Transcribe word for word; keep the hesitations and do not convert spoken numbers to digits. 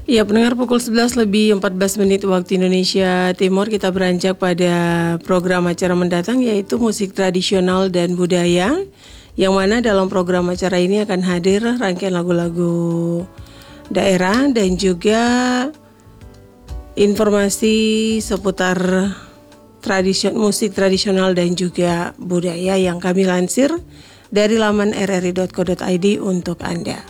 Ya, pendengar, pukul sebelas lebih empat belas menit waktu Indonesia Timur, kita beranjak pada program acara mendatang, yaitu musik tradisional dan budaya, yang mana dalam program acara ini akan hadir rangkaian lagu-lagu daerah dan juga informasi seputar tradisi- musik tradisional dan juga budaya yang kami lansir dari laman r r i dot co dot i d untuk Anda.